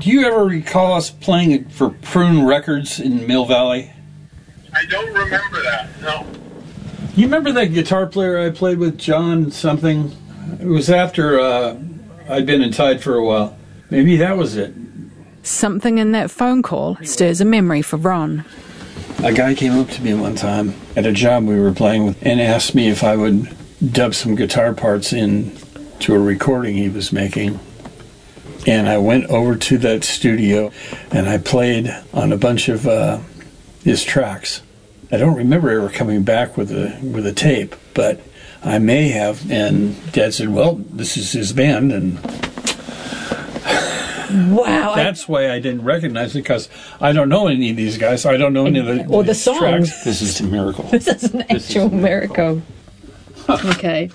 Do you ever recall us playing it for Prune Records in Mill Valley? I don't remember that, no. You remember that guitar player I played with, John something? It was after I'd been inside for a while. Maybe that was it. Something in that phone call stirs a memory for Ron. A guy came up to me one time at a job we were playing with and asked me if I would dub some guitar parts in to a recording he was making. And I went over to that studio and I played on a bunch of his tracks. I don't remember ever coming back with a tape, but I may have. And Dad said, well, this is his band, and wow, that's why I didn't recognize it, because I don't know any of these guys. I don't know any of the songs. Tracks. This is a miracle. This is an actual miracle. Okay.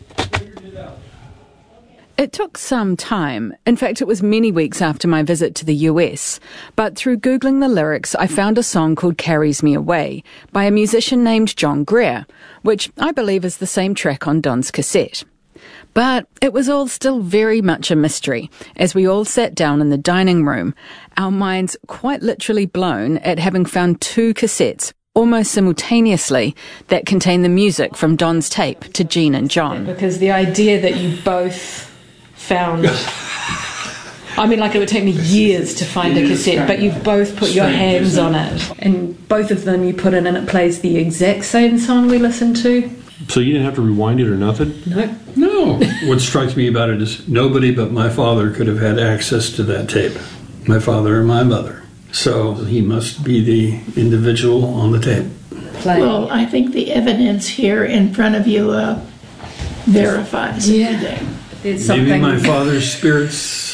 It took some time. In fact, it was many weeks after my visit to the US. But through Googling the lyrics, I found a song called Carries Me Away by a musician named John Greer, which I believe is the same track on Don's cassette. But it was all still very much a mystery as we all sat down in the dining room, our minds quite literally blown at having found 2 cassettes almost simultaneously that contain the music from Don's tape to Gene and John. Because the idea that you both found, I mean, like, it would take me years to find a cassette, but you've both put your hands on it, and both of them you put in and it plays the exact same song we listened to. So you didn't have to rewind it or nothing? No. What strikes me about it is nobody but my father could have had access to that tape. My father and my mother. So he must be the individual on the tape. Well, I think the evidence here in front of you verifies everything. Maybe my father's spirit's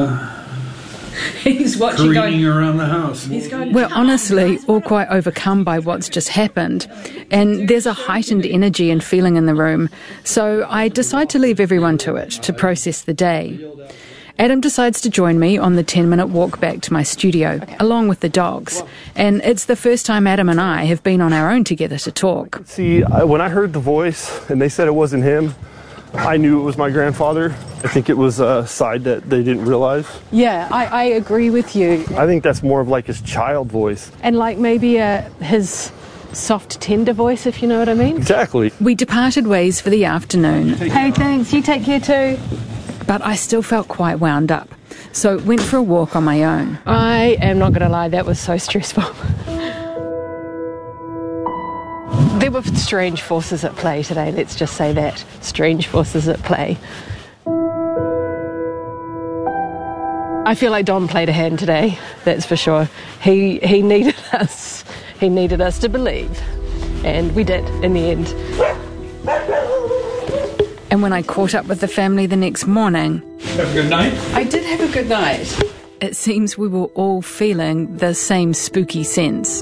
he's watching, careening around the house. We're honestly all quite overcome by what's just happened, and there's a heightened energy and feeling in the room, so I decide to leave everyone to it, to process the day. Adam decides to join me on the 10-minute walk back to my studio, along with the dogs, and it's the first time Adam and I have been on our own together to talk. See, when I heard the voice and they said it wasn't him, I knew it was my grandfather. I think it was a side that they didn't realize. Yeah, I agree with you. I think that's more of like his child voice. And like maybe his soft, tender voice, if you know what I mean. Exactly. We departed ways for the afternoon. Hey, thanks. You take care too. But I still felt quite wound up, so went for a walk on my own. I am not going to lie, that was so stressful. There were strange forces at play today, let's just say that. Strange forces at play. I feel like Don played a hand today, that's for sure. He needed us. He needed us to believe. And we did, in the end. And when I caught up with the family the next morning... Have a good night? I did have a good night. It seems we were all feeling the same spooky sense.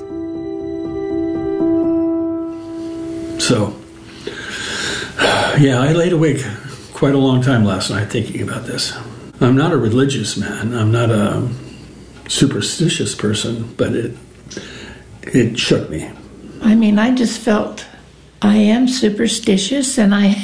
So, yeah, I laid awake quite a long time last night thinking about this. I'm not a religious man. I'm not a superstitious person, but it shook me. I mean, I just felt I am superstitious, and I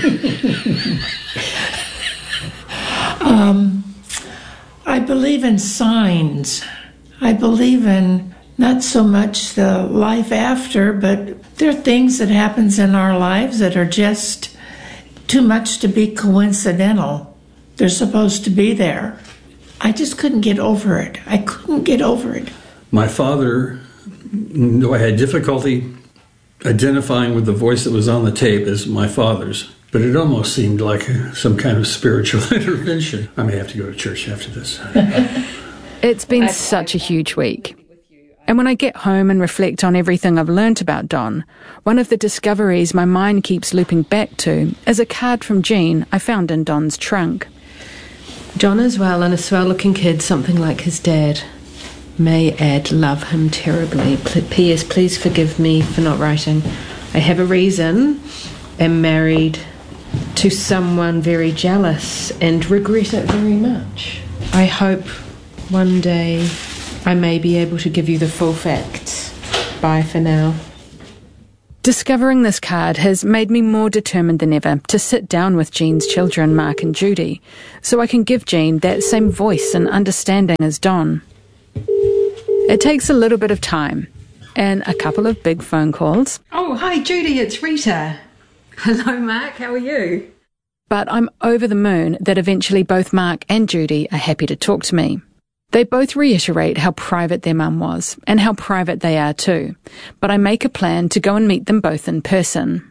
believe in signs. I believe in not so much the life after, but there are things that happens in our lives that are just too much to be coincidental. They're supposed to be there. I just couldn't get over it. I couldn't get over it. My father, though I had difficulty identifying with the voice that was on the tape as my father's, but it almost seemed like some kind of spiritual intervention. I may have to go to church after this. It's been such a huge week. And when I get home and reflect on everything I've learnt about Don, one of the discoveries my mind keeps looping back to is a card from Gene I found in Don's trunk. John is well and a swell-looking kid, something like his dad. May add, love him terribly. P.S. Please forgive me for not writing. I have a reason, am married to someone very jealous and regret it very much. I hope one day I may be able to give you the full facts. Bye for now. Discovering this card has made me more determined than ever to sit down with Jean's children, Mark and Judy, so I can give Jean that same voice and understanding as Don. It takes a little bit of time and a couple of big phone calls. Oh, hi Judy, it's Rita. Hello Mark, how are you? But I'm over the moon that eventually both Mark and Judy are happy to talk to me. They both reiterate how private their mum was, and how private they are too, but I make a plan to go and meet them both in person.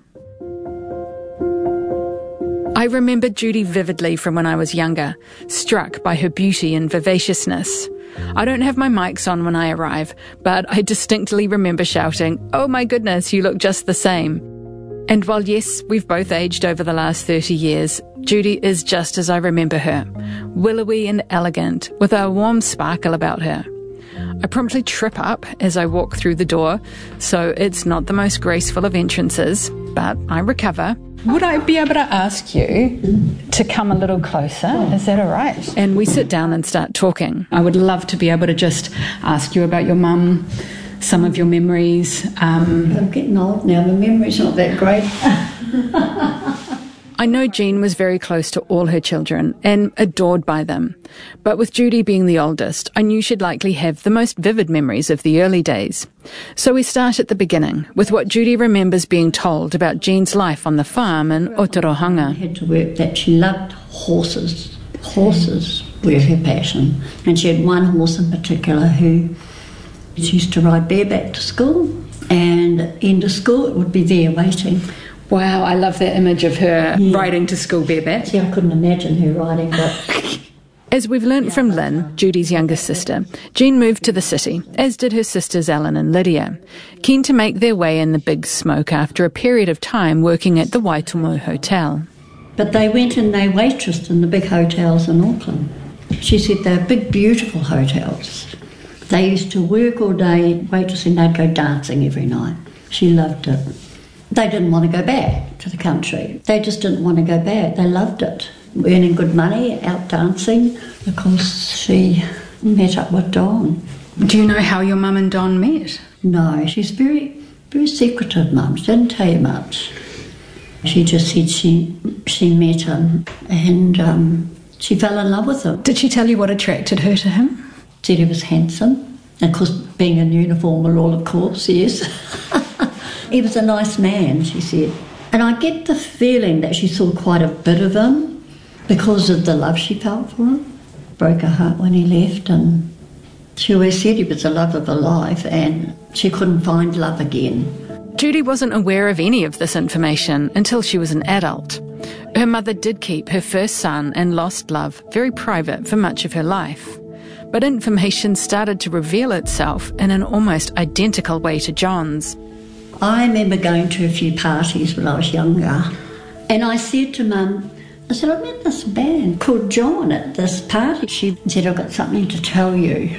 I remember Judy vividly from when I was younger, struck by her beauty and vivaciousness. I don't have my mics on when I arrive, but I distinctly remember shouting, "Oh my goodness, you look just the same." And while yes, we've both aged over the last 30 years, Judy is just as I remember her, willowy and elegant, with a warm sparkle about her. I promptly trip up as I walk through the door, so it's not the most graceful of entrances, but I recover. Would I be able to ask you to come a little closer? Is that all right? And we sit down and start talking. I would love to be able to just ask you about your mum, some of your memories. I'm getting old now, my memory's not that great. I know Jean was very close to all her children and adored by them. But with Judy being the oldest, I knew she'd likely have the most vivid memories of the early days. So we start at the beginning, with what Judy remembers being told about Jean's life on the farm in Otorohanga. I had to work that she loved horses. Horses were her passion. And she had one horse in particular who she used to ride bareback to school, and end of school it would be there waiting. Wow, I love that image of her riding to school bareback. See, I couldn't imagine her riding, but... As we've learnt from Lynn, Judy's youngest sister, Jean moved to the city, as did her sisters Ellen and Lydia, keen to make their way in the big smoke after a period of time working at the Waitomo Hotel. But they went and they waitressed in the big hotels in Auckland. She said they're big, beautiful hotels. They used to work all day waitressing, they'd go dancing every night. She loved it. They didn't want to go back to the country. They just didn't want to go back. They loved it. Earning good money, out dancing. Of course, she met up with Don. Do you know how your mum and Don met? No, she's very, very secretive, Mum. She didn't tell you much. She just said she met him and she fell in love with him. Did she tell you what attracted her to him? Said he was handsome. And of course, being in uniform and all, of course, yes. He was a nice man, she said. And I get the feeling that she saw quite a bit of him because of the love she felt for him. Broke her heart when he left, and she always said he was the love of her life, and she couldn't find love again. Judy wasn't aware of any of this information until she was an adult. Her mother did keep her first son and lost love very private for much of her life. But information started to reveal itself in an almost identical way to John's. I remember going to a few parties when I was younger, and I said to Mum, I said, I met this man called John at this party. She said, I've got something to tell you.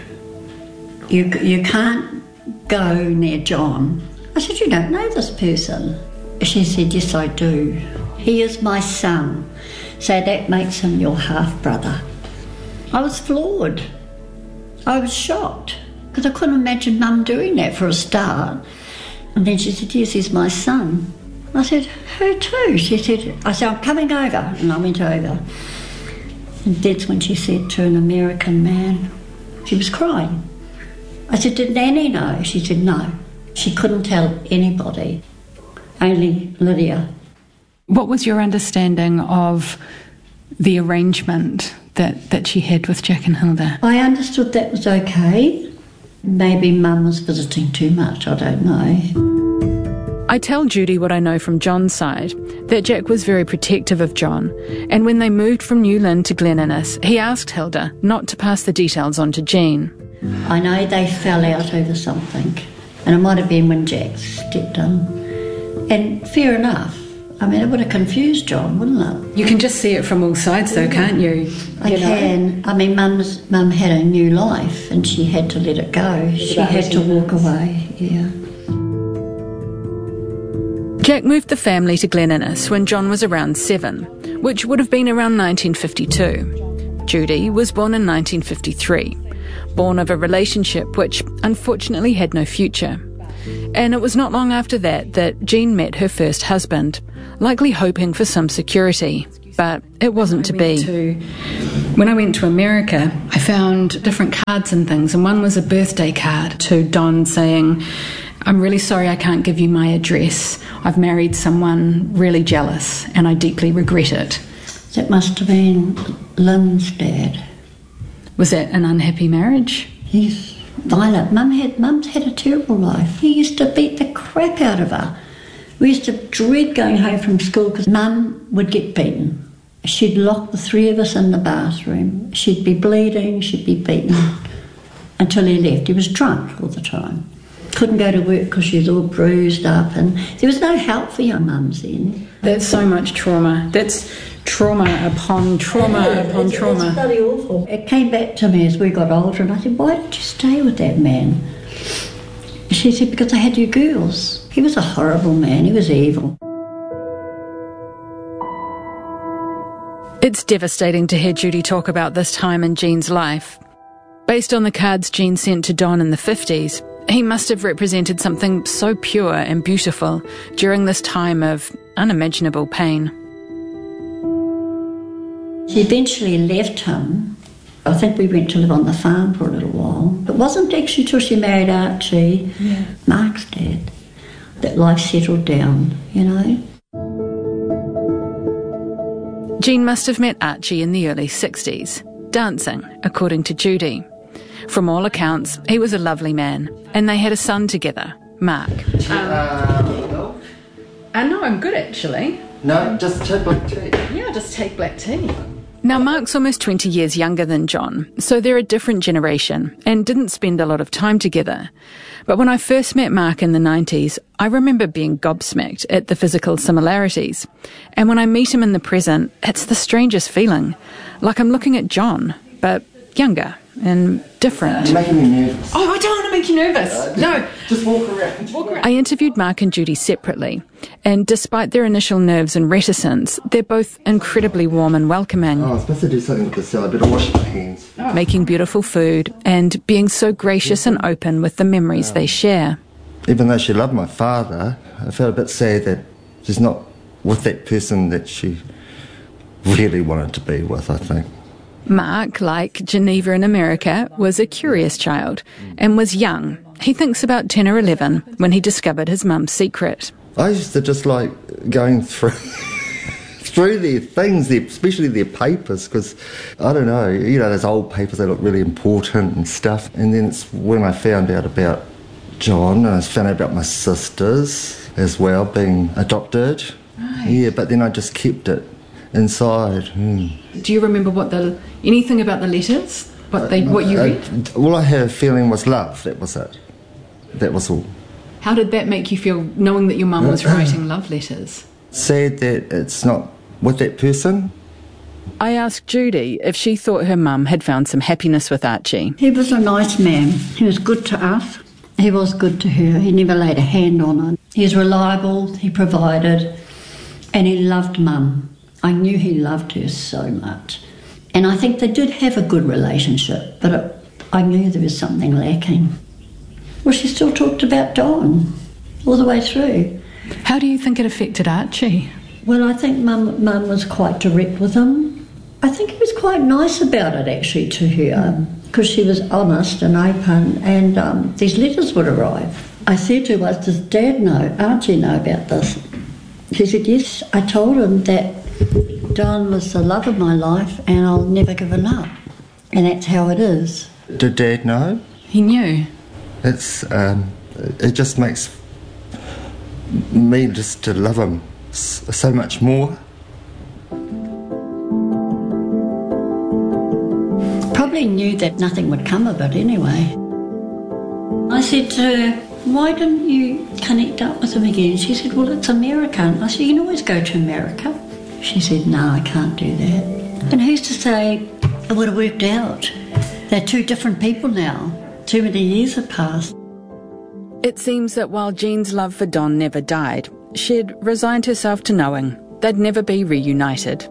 You can't go near John. I said, you don't know this person. She said, yes, I do. He is my son, so that makes him your half-brother. I was floored. I was shocked, because I couldn't imagine Mum doing that for a start. And then she said, yes, he's my son. I said, who to? She said, I'm coming over. And I went over. And that's when she said to an American man, she was crying. I said, did Nanny know? She said, no. She couldn't tell anybody, only Lydia. What was your understanding of the arrangement that she had with Jack and Hilda? I understood that was okay. Maybe Mum was visiting too much, I don't know. I tell Judy what I know from John's side, that Jack was very protective of John, and when they moved from New Lynn to Glen Innes, he asked Hilda not to pass the details on to Jean. I know they fell out over something, and it might have been when Jack stepped in. And fair enough. I mean, it would have confused John, wouldn't it? You can just see it from all sides, though, can't you? I can. I mean, Mum had a new life, and she had to let it go. She had to walk away, yeah. Jack moved the family to Glen Innes when John was around 7, which would have been around 1952. Judy was born in 1953, born of a relationship which unfortunately had no future. And it was not long after that Jean met her first husband, likely hoping for some security. But it wasn't to be. When I went to America, I found different cards and things, and one was a birthday card to Don saying, "I'm really sorry I can't give you my address. I've married someone really jealous, and I deeply regret it." That must have been Lynn's dad. Was that an unhappy marriage? Yes, violent. Mum's had a terrible life. He used to beat the crap out of her. We used to dread going home from school because Mum would get beaten. She'd lock the three of us in the bathroom. She'd be bleeding, she'd be beaten until he left. He was drunk all the time. Couldn't go to work because she was all bruised up, and there was no help for young mums then. That's so much trauma. That's trauma upon trauma upon trauma. It's bloody awful. It came back to me as we got older, and I said, "Why did you stay with that man?" She said, "Because I had you girls." He was a horrible man. He was evil. It's devastating to hear Judy talk about this time in Jean's life. Based on the cards Jean sent to Don in the 50s, he must have represented something so pure and beautiful during this time of unimaginable pain. She eventually left him. I think we went to live on the farm for a little while. It wasn't actually till she married Archie, Mark's dad, that life settled down, you know. Jean must have met Archie in the early 60s, dancing, according to Judy. From all accounts, he was a lovely man, and they had a son together, Mark. No, I'm good actually. No, just take black tea. Yeah, just take black tea. Now, Mark's almost 20 years younger than John, so they're a different generation and didn't spend a lot of time together. But when I first met Mark in the 90s, I remember being gobsmacked at the physical similarities. And when I meet him in the present, it's the strangest feeling. Like I'm looking at John, but younger and different. You're making me nervous. Oh, I don't want to make you nervous. No. Just walk around. I interviewed Mark and Judy separately, and despite their initial nerves and reticence, they're both incredibly warm and welcoming. Oh, I was supposed to do something with the cell. I better wash my hands. Making beautiful food and being so gracious and open with the memories they share. Even though she loved my father, I felt a bit sad that she's not with that person that she really wanted to be with, I think. Mark, like Geneva in America, was a curious child and was young. He thinks about 10 or 11 when he discovered his mum's secret. I used to just like going through through their things, especially their papers, because, I don't know, you know, those old papers, they look really important and stuff. And then it's when I found out about John, and I found out about my sisters as well, being adopted. Right. Yeah, but then I just kept it inside. Do you remember anything about the letters? What you read? All I had a feeling was love. That was it. That was all. How did that make you feel, knowing that your mum was writing love letters? Sad that it's not with that person. I asked Judy if she thought her mum had found some happiness with Archie. He was a nice man. He was good to us. He was good to her. He never laid a hand on her. He was reliable, he provided, and he loved Mum. I knew he loved her so much. And I think they did have a good relationship, but I knew there was something lacking. Well, she still talked about Don all the way through. How do you think it affected Archie? Well, I think Mum was quite direct with him. I think he was quite nice about it, actually, to her, because she was honest and open, and these letters would arrive. I said to her, does Dad know, Archie know about this? She said, yes. I told him that Don was the love of my life and I'll never give him up. And that's how it is. Did Dad know? He knew. It just makes me just to love him so much more. Probably knew that nothing would come of it anyway. I said to her, why didn't you connect up with him again? She said, well, it's America. I said, you can always go to America. She said, no, I can't do that. And who's to say it would have worked out? They're two different people now. Too many years have passed. It seems that while Jean's love for Don never died, she'd resigned herself to knowing they'd never be reunited.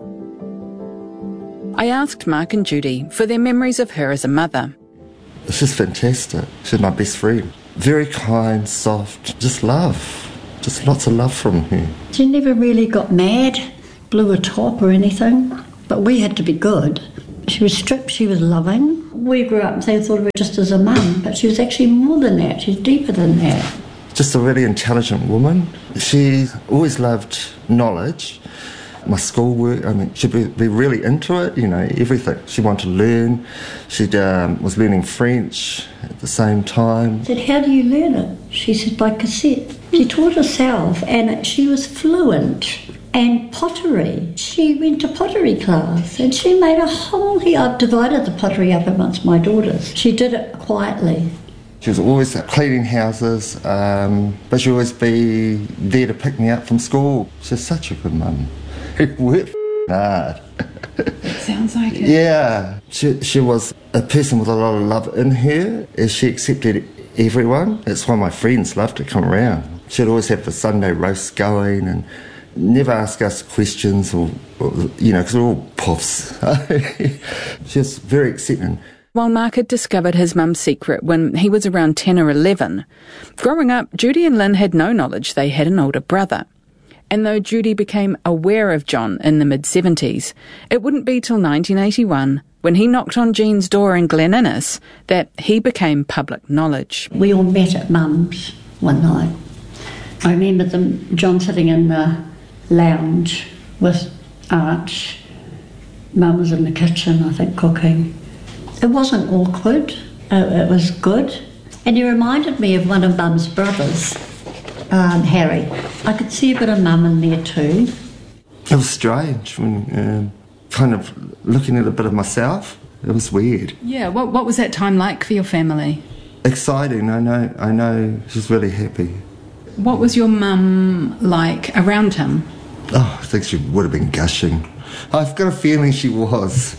I asked Mark and Judy for their memories of her as a mother. This is fantastic. She's my best friend. very kind, soft, just love. Just lots of love from her. She never really got mad, blew a top or anything, but we had to be good. She was strict, she was loving. We grew up and they thought of her just as a mum, but she was actually more than that, she's deeper than that. Just a really intelligent woman. She always loved knowledge. My schoolwork, I mean, she'd be really into it, everything. She wanted to learn. She was learning French at the same time. I said, how do you learn it? She said, by cassette. She taught herself and she was fluent. And pottery. She went to pottery class and she made a whole heap. I've divided the pottery up amongst my daughters. She did it quietly. She was always cleaning houses, but she'd always be there to pick me up from school. She's such a good mum. Worked hard. It sounds like it. Yeah. She was a person with a lot of love in her, as she accepted everyone. That's why my friends loved to come around. She'd always have the Sunday roast going and never ask us questions or because we're all puffs. She was very accepting. While Mark had discovered his mum's secret when he was around 10 or 11, growing up, Judy and Lynn had no knowledge they had an older brother. And though Judy became aware of John in the mid-70s, it wouldn't be till 1981, when he knocked on Jean's door in Glen Innes, that he became public knowledge. We all met at Mum's one night. I remember John sitting in the lounge with Aunt. Mum was in the kitchen, I think, cooking. It wasn't awkward, it was good. And he reminded me of one of Mum's brothers, Harry. I could see a bit of Mum in there too. It was strange when kind of looking at a bit of myself. It was weird. Yeah, what was that time like for your family? Exciting, I know she's really happy. What was your mum like around him? Oh, I think she would have been gushing. I've got a feeling she was.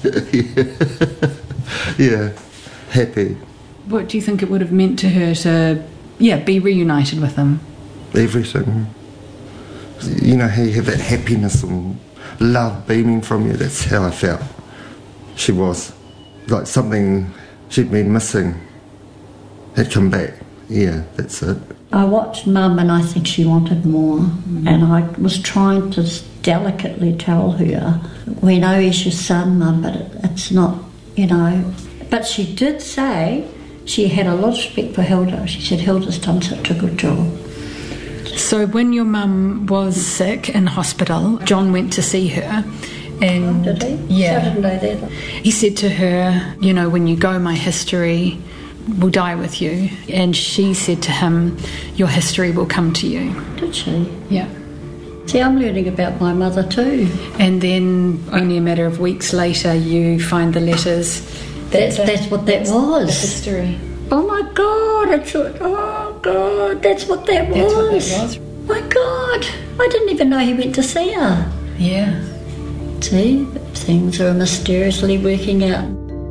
Yeah, happy. What do you think it would have meant to her to, be reunited with him? Everything. You know how you have that happiness and love beaming from you? That's how I felt. She was. Like something she'd been missing had come back. Yeah, that's it. I watched Mum and I think she wanted more. And I was trying to delicately tell her, we know he's your son, Mum, but it's not, But she did say she had a lot of respect for Hilda. She said Hilda's done such a good job. So when your mum was sick in hospital, John went to see her. And did he? Yeah. I didn't know that. He said to her, when you go, my history will die with you. And she said to him, your history will come to you. Did she? Yeah. See, I'm learning about my mother too. And then only a matter of weeks later, you find the letters. That's what that was. The history. Oh my God! That's what that was. My God! I didn't even know he went to see her. Yeah. See, things are mysteriously working out.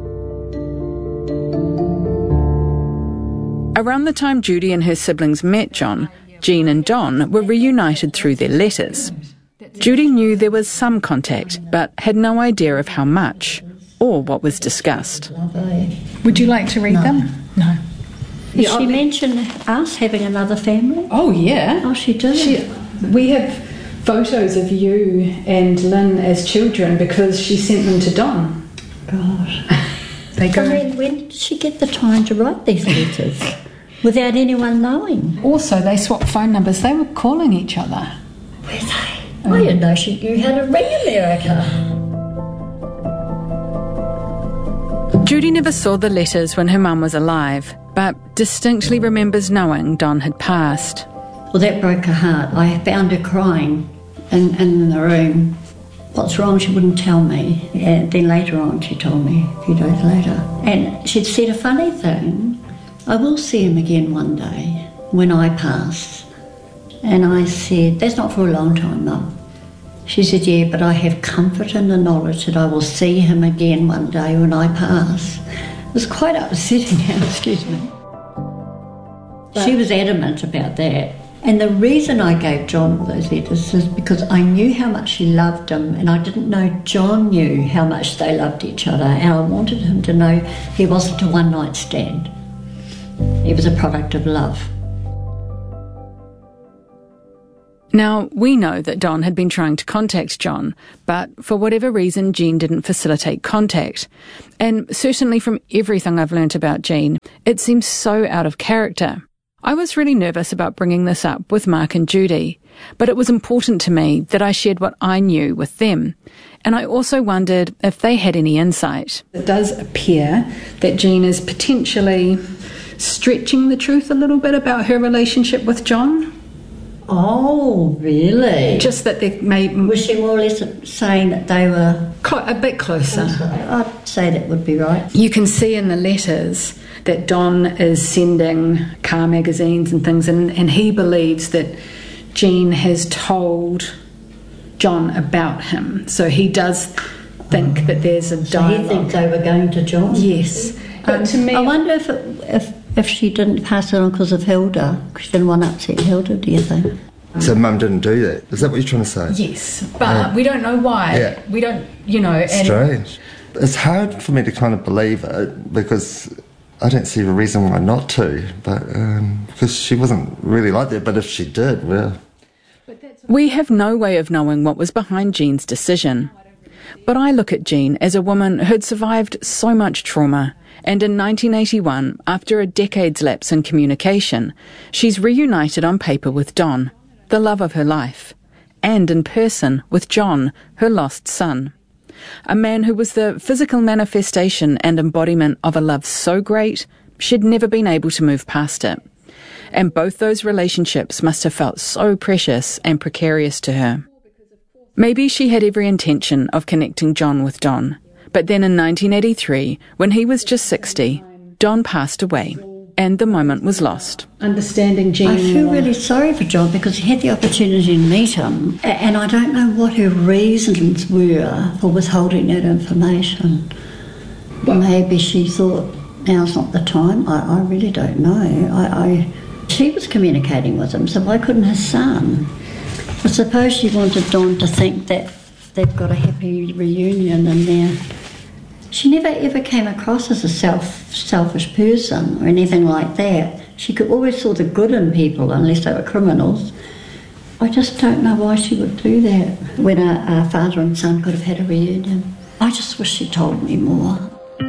Around the time Judy and her siblings met John, Jean and Don were reunited through their letters. Judy knew there was some contact, but had no idea of how much, or what was discussed. Would you like to read them? No. Did she mention us having another family? Oh, yeah. Oh, she did. We have photos of you and Lynn as children because she sent them to Don. God. They go. When did she get the time to write these letters without anyone knowing? Also, they swapped phone numbers. They were calling each other. Were they? I didn't know she knew how to ring America. Judy never saw the letters when her mum was alive, but distinctly remembers knowing Don had passed. Well, that broke her heart. I found her crying in the room. What's wrong? She wouldn't tell me. And then later on she told me, a few days later. And she'd said a funny thing. I will see him again one day when I pass. And I said, that's not for a long time, Mum. She said, yeah, but I have comfort in the knowledge that I will see him again one day when I pass. It was quite upsetting, excuse me. She was adamant about that. And the reason I gave John all those letters is because I knew how much she loved him, and I didn't know John knew how much they loved each other, and I wanted him to know he wasn't a one-night stand. It was a product of love. Now, we know that Don had been trying to contact John, but for whatever reason, Jean didn't facilitate contact. And certainly from everything I've learnt about Jean, it seems so out of character. I was really nervous about bringing this up with Mark and Judy, but it was important to me that I shared what I knew with them. And I also wondered if they had any insight. It does appear that Jean is potentially stretching the truth a little bit about her relationship with John. Oh, really? Just that they may... Was she more or less saying that they were... a bit closer. I'd say that would be right. You can see in the letters that Don is sending car magazines and things, and he believes that Jean has told John about him. So he does think that there's a dialogue. So he thinks they were going to John? Yes. But to me... I wonder if she didn't pass it on because of Hilda, because she didn't want to upset Hilda, do you think? So Mum didn't do that? Is that what you're trying to say? Yes, but we don't know why. Yeah. We don't, And strange. It's hard for me to kind of believe it because I don't see a reason why not to, but because she wasn't really like that. But if she did, well... We have no way of knowing what was behind Jean's decision. But I look at Jean as a woman who'd survived so much trauma. And in 1981, after a decade's lapse in communication, she's reunited on paper with Don, the love of her life, and in person with John, her lost son. A man who was the physical manifestation and embodiment of a love so great, she'd never been able to move past it. And both those relationships must have felt so precious and precarious to her. Maybe she had every intention of connecting John with Don. But then in 1983, when he was just 60, Don passed away, and the moment was lost. Understanding Jean. I feel really sorry for John because he had the opportunity to meet him, and I don't know what her reasons were for withholding that information. Maybe she thought, now's not the time. I really don't know. She was communicating with him, so why couldn't his son? I suppose she wanted Don to think that they've got a happy reunion and she never ever came across as a selfish person or anything like that. She could always saw the good in people unless they were criminals. I just don't know why she would do that when a father and son could have had a reunion. I just wish she told me more.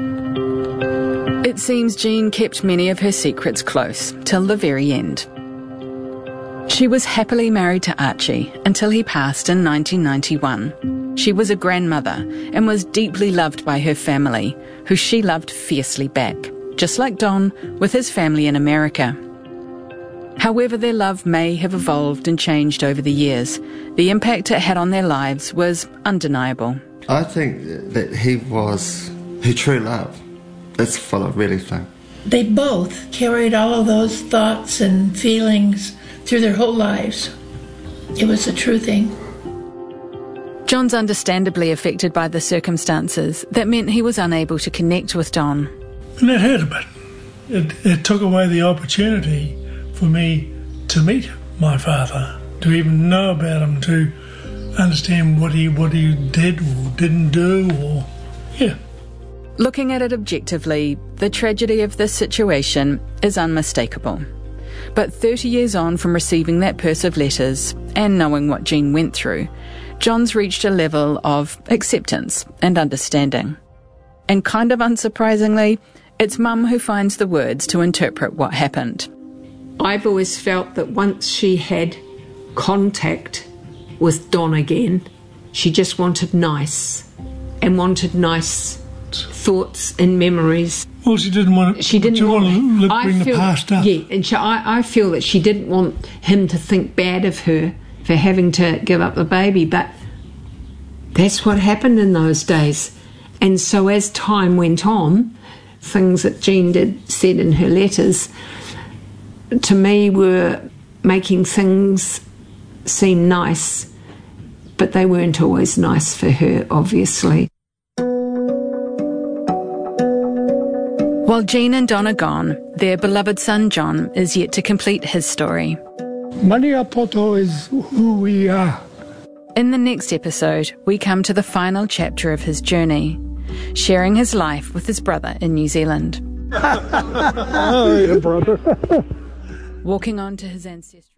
It seems Jean kept many of her secrets close till the very end. She was happily married to Archie until he passed in 1991. She was a grandmother and was deeply loved by her family, who she loved fiercely back, just like Don with his family in America. However their love may have evolved and changed over the years, the impact it had on their lives was undeniable. I think that he was her true love. That's what I really think. They both carried all of those thoughts and feelings through their whole lives. It was a true thing. John's understandably affected by the circumstances that meant he was unable to connect with Don. And that hurt a bit. It took away the opportunity for me to meet my father, to even know about him, to understand what he did or didn't do, or yeah. Looking at it objectively, the tragedy of this situation is unmistakable. But 30 years on from receiving that purse of letters and knowing what Jean went through, John's reached a level of acceptance and understanding. And kind of unsurprisingly, it's Mum who finds the words to interpret what happened. I've always felt that once she had contact with Don again, she just wanted nice thoughts and memories. Well, she didn't want to bring the past up. Yeah, and I feel that she didn't want him to think bad of her for having to give up the baby, but that's what happened in those days. And so as time went on, things that Jean said in her letters, to me, were making things seem nice, but they weren't always nice for her, obviously. While Jean and Don are gone, their beloved son John is yet to complete his story. Maniapoto is who we are. In the next episode, we come to the final chapter of his journey, sharing his life with his brother in New Zealand. Oh, yeah, brother. Walking on to his ancestral...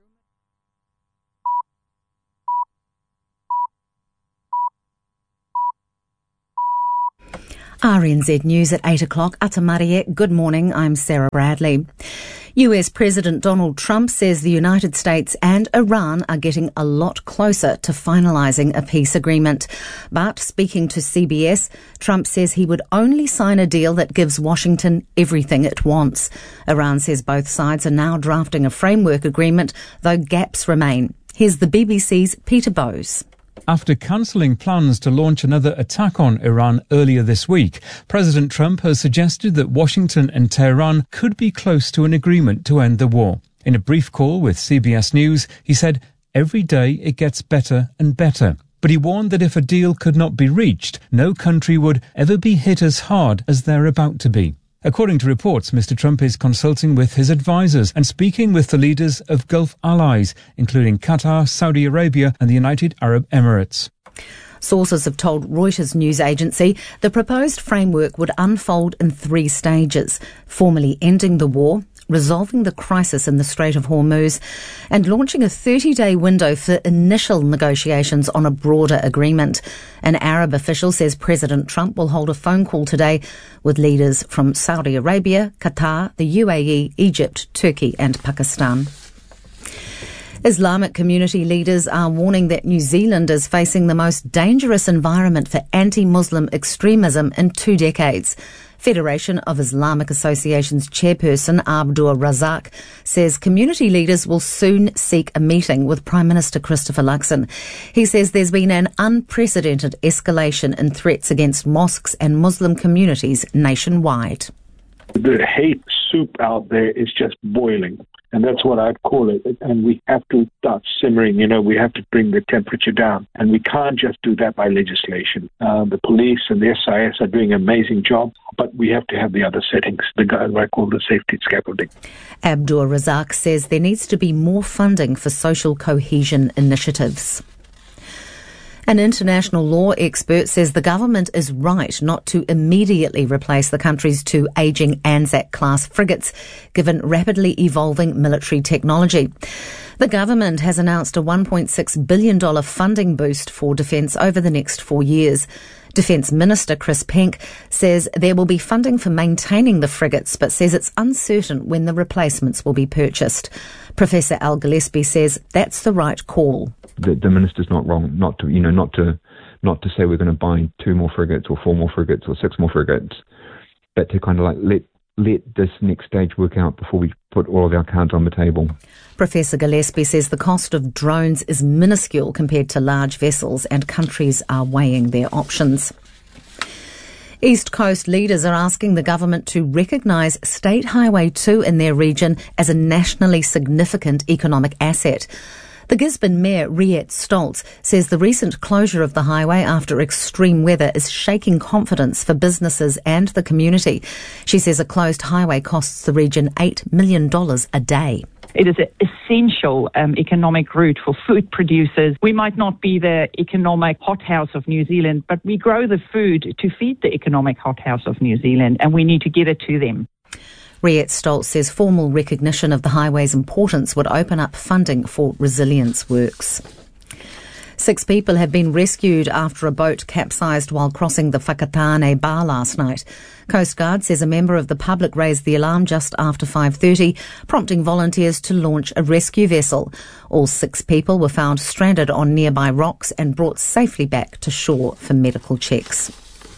RNZ News at 8 o'clock. Atamarie, good morning. I'm Sarah Bradley. US President Donald Trump says the United States and Iran are getting a lot closer to finalising a peace agreement. But speaking to CBS, Trump says he would only sign a deal that gives Washington everything it wants. Iran says both sides are now drafting a framework agreement, though gaps remain. Here's the BBC's Peter Bowes. After cancelling plans to launch another attack on Iran earlier this week, President Trump has suggested that Washington and Tehran could be close to an agreement to end the war. In a brief call with CBS News, he said, "Every day it gets better and better." But he warned that if a deal could not be reached, no country would ever be hit as hard as they're about to be. According to reports, Mr. Trump is consulting with his advisors and speaking with the leaders of Gulf allies, including Qatar, Saudi Arabia and the United Arab Emirates. Sources have told Reuters news agency the proposed framework would unfold in 3 stages: formally ending the war, resolving the crisis in the Strait of Hormuz, and launching a 30-day window for initial negotiations on a broader agreement. An Arab official says President Trump will hold a phone call today with leaders from Saudi Arabia, Qatar, the UAE, Egypt, Turkey and Pakistan. Islamic community leaders are warning that New Zealand is facing the most dangerous environment for anti-Muslim extremism in 2 decades. Federation of Islamic Associations chairperson Abdur Razak says community leaders will soon seek a meeting with Prime Minister Christopher Luxon. He says there's been an unprecedented escalation in threats against mosques and Muslim communities nationwide. The hate soup out there is just boiling. And that's what I'd call it. And we have to start simmering. We have to bring the temperature down. And we can't just do that by legislation. The police and the SIS are doing an amazing job, but we have to have the other settings, what I call the safety scaffolding. Abdur Razak says there needs to be more funding for social cohesion initiatives. An international law expert says the government is right not to immediately replace the country's 2 ageing Anzac-class frigates, given rapidly evolving military technology. The government has announced a $1.6 billion funding boost for defence over the next 4 years. Defence Minister Chris Penk says there will be funding for maintaining the frigates, but says it's uncertain when the replacements will be purchased. Professor Al Gillespie says that's the right call. The minister's not wrong not to say we're going to buy 2 more frigates or 4 more frigates or 6 more frigates, but to kind of like let this next stage work out before we put all of our cards on the table. Professor Gillespie says the cost of drones is minuscule compared to large vessels and countries are weighing their options. East Coast leaders are asking the government to recognise State Highway 2 in their region as a nationally significant economic asset. The Gisborne Mayor, Riet Stoltz, says the recent closure of the highway after extreme weather is shaking confidence for businesses and the community. She says a closed highway costs the region $8 million a day. It is an essential economic route for food producers. We might not be the economic hothouse of New Zealand, but we grow the food to feed the economic hothouse of New Zealand, and we need to get it to them. Riet Stoltz says formal recognition of the highway's importance would open up funding for resilience works. 6 people have been rescued after a boat capsized while crossing the Whakatane Bar last night. Coast Guard says a member of the public raised the alarm just after 5:30, prompting volunteers to launch a rescue vessel. All 6 people were found stranded on nearby rocks and brought safely back to shore for medical checks.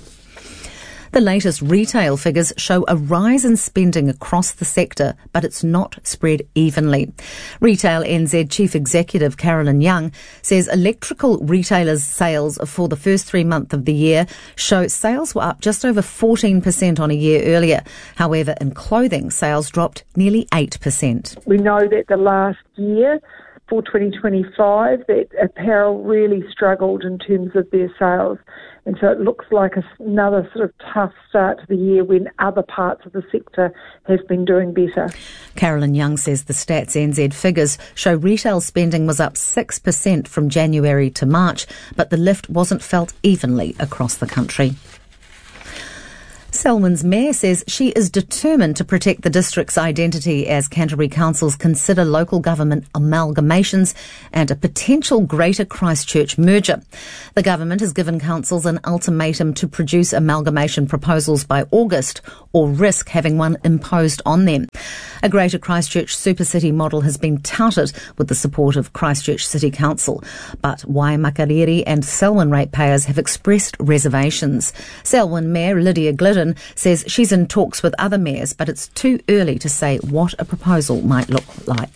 The latest retail figures show a rise in spending across the sector, but it's not spread evenly. Retail NZ Chief Executive Carolyn Young says electrical retailers' sales for the first 3 months of the year show sales were up just over 14% on a year earlier. However, in clothing, sales dropped nearly 8%. We know that the last year, for 2025, that apparel really struggled in terms of their sales. And so it looks like another sort of tough start to the year when other parts of the sector have been doing better. Carolyn Young says the Stats NZ figures show retail spending was up 6% from January to March, but the lift wasn't felt evenly across the country. Selwyn's mayor says she is determined to protect the district's identity as Canterbury councils consider local government amalgamations and a potential Greater Christchurch merger. The government has given councils an ultimatum to produce amalgamation proposals by August or risk having one imposed on them. A Greater Christchurch Super City model has been touted with the support of Christchurch City Council, but Waimakariri and Selwyn ratepayers have expressed reservations. Selwyn Mayor Lydia Glidden says she's in talks with other mayors, but it's too early to say what a proposal might look like.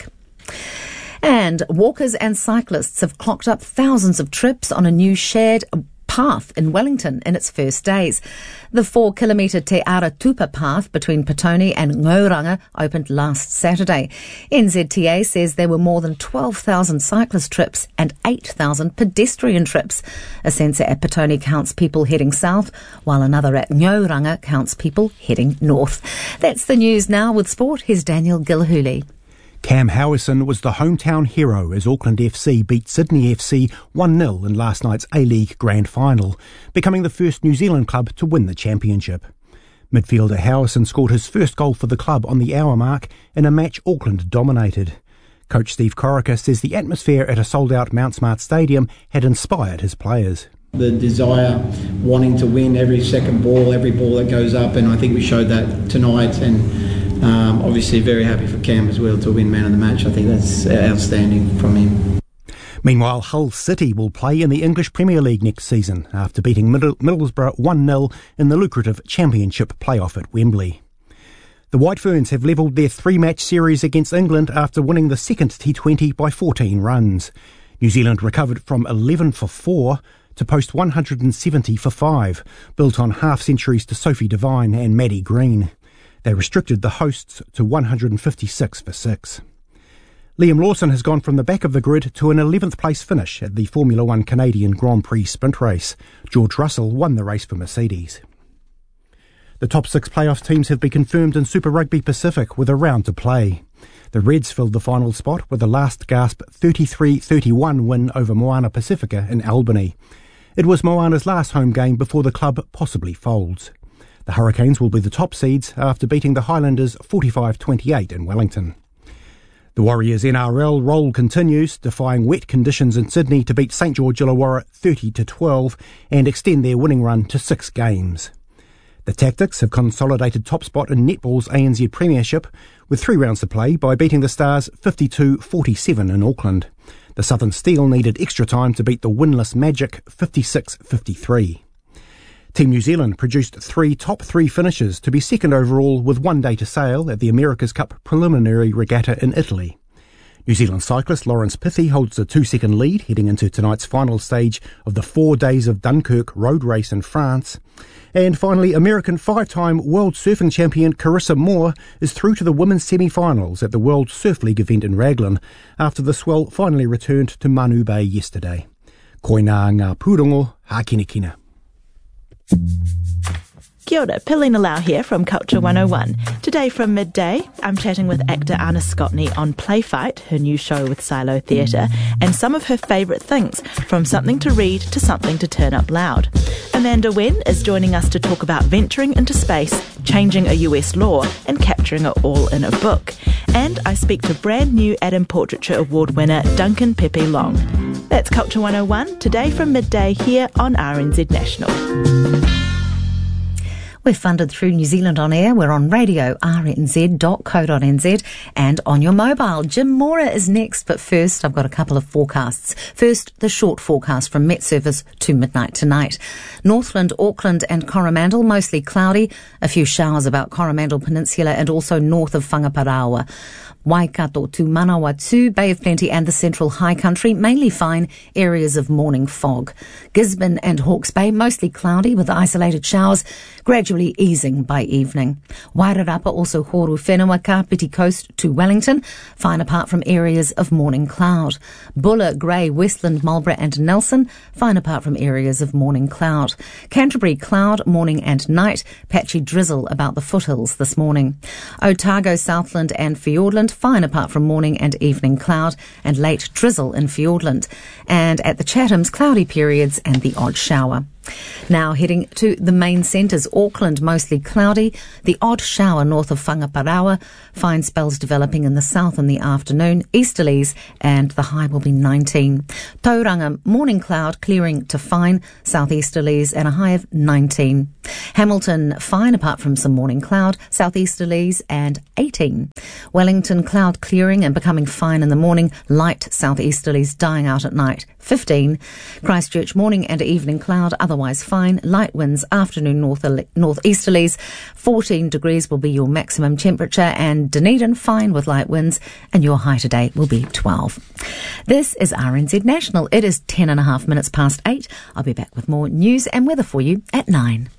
And walkers and cyclists have clocked up thousands of trips on a new shared path in Wellington in its first days. The 4-kilometre Te Ara Tupa path between Petone and Ngauranga opened last Saturday. NZTA says there were more than 12,000 cyclist trips and 8,000 pedestrian trips. A sensor at Petone counts people heading south, while another at Ngauranga counts people heading north. That's the news now. With sport, here's Daniel Gilhooly. Cam Howison was the hometown hero as Auckland FC beat Sydney FC 1-0 in last night's A-League Grand Final, becoming the first New Zealand club to win the championship. Midfielder Howison scored his first goal for the club on the hour mark in a match Auckland dominated. Coach Steve Corica says the atmosphere at a sold-out Mount Smart Stadium had inspired his players. The desire, wanting to win every second ball, every ball that goes up, and I think we showed that tonight, and obviously very happy for Cam as well to win man of the match. I think that's outstanding from him. Meanwhile, Hull City will play in the English Premier League next season after beating Middlesbrough 1-0 in the lucrative Championship playoff at Wembley. The White Ferns have levelled their 3-match series against England after winning the second T20 by 14 runs. New Zealand recovered from 11 for 4 to post 170 for 5, built on half-centuries to Sophie Devine and Maddie Green. They restricted the hosts to 156 for 6. Liam Lawson has gone from the back of the grid to an 11th place finish at the Formula One Canadian Grand Prix sprint race. George Russell won the race for Mercedes. The top 6 playoff teams have been confirmed in Super Rugby Pacific with a round to play. The Reds filled the final spot with a last-gasp 33-31 win over Moana Pacifica in Albany. It was Moana's last home game before the club possibly folds. The Hurricanes will be the top seeds after beating the Highlanders 45-28 in Wellington. The Warriors' NRL roll continues, defying wet conditions in Sydney to beat St George Illawarra 30-12 and extend their winning run to 6 games. The Tactics have consolidated top spot in netball's ANZ Premiership with 3 rounds to play by beating the Stars 52-47 in Auckland. The Southern Steel needed extra time to beat the winless Magic 56-53. Team New Zealand produced 3 top 3 finishes to be second overall with 1 day to sail at the America's Cup preliminary regatta in Italy. New Zealand cyclist Lawrence Pithy holds a 2-second lead heading into tonight's final stage of the 4 Days of Dunkirk road race in France. And finally, American 5-time World Surfing Champion Carissa Moore is through to the women's semi-finals at the World Surf League event in Raglan after the swell finally returned to Manu Bay yesterday. Koina ngā pūrongo, hākinakina. Kia ora, Pilina Lau here from Culture 101. Today from midday, I'm chatting with actor Anna Scotney on Playfight, her new show with Silo Theatre, and some of her favourite things, from something to read to something to turn up loud. Amanda Wen is joining us to talk about venturing into space, changing a US law, and capturing it all in a book. And I speak to brand new Adam Portraiture Award winner Duncan Pepe Long. That's Culture 101, today from midday here on RNZ National. We're funded through New Zealand On Air. We're on radio, rnz.co.nz, and on your mobile. Jim Mora is next, but first I've got a couple of forecasts. First, the short forecast from Met Service to midnight tonight. Northland, Auckland and Coromandel, mostly cloudy. A few showers about Coromandel Peninsula and also north of Whangaparaoa. Waikato to Manawatu, Bay of Plenty and the Central High Country, mainly fine, areas of morning fog. Gisborne and Hawke's Bay, mostly cloudy with isolated showers, gradually easing by evening. Wairarapa, also Horu Whenua, Kapiti Coast to Wellington, fine apart from areas of morning cloud. Buller, Grey, Westland, Marlborough and Nelson, fine apart from areas of morning cloud. Canterbury, cloud, morning and night, patchy drizzle about the foothills this morning. Otago, Southland and Fiordland, fine apart from morning and evening cloud and late drizzle in Fiordland. And at the Chathams, cloudy periods and the odd shower. Now heading to the main centres, Auckland mostly cloudy, the odd shower north of Whangaparaoa, fine spells developing in the south in the afternoon, easterlies, and the high will be 19. Tauranga, morning cloud clearing to fine, southeasterlies and a high of 19. Hamilton, fine apart from some morning cloud, southeasterlies and 18. Wellington, cloud clearing and becoming fine in the morning, light southeasterlies dying out at night, 15. Christchurch, morning and evening cloud, otherwise fine, light winds, afternoon northeasterlies, 14 degrees will be your maximum temperature, and Dunedin, fine with light winds, and your high today will be 12. This is RNZ National. It is 10.5 minutes past 8. I'll be back with more news and weather for you at 9.